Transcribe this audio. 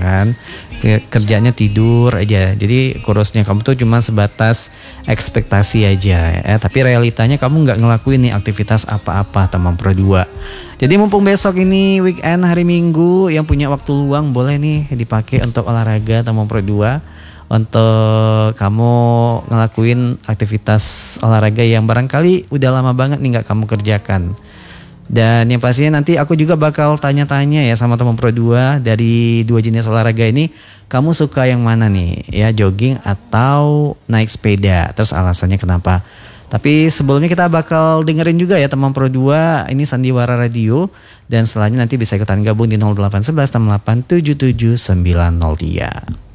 kan. Kerjanya tidur aja. Jadi kurusnya kamu tuh cuma sebatas ekspektasi aja ya. Tapi realitanya kamu nggak ngelakuin nih aktivitas apa-apa teman Pro 2. Jadi mumpung besok ini weekend hari Minggu, yang punya waktu luang boleh nih dipakai untuk olahraga teman Pro 2. Untuk kamu ngelakuin aktivitas olahraga yang barangkali udah lama banget nih nggak kamu kerjakan. Dan yang pastinya nanti aku juga bakal tanya-tanya ya sama teman Pro 2, dari dua jenis olahraga ini kamu suka yang mana nih ya, jogging atau naik sepeda, terus alasannya kenapa. Tapi sebelumnya kita bakal dengerin juga ya teman Pro 2, ini Sandiwara Radio, dan selanjutnya nanti bisa ikutan gabung di 0811 68 77 903.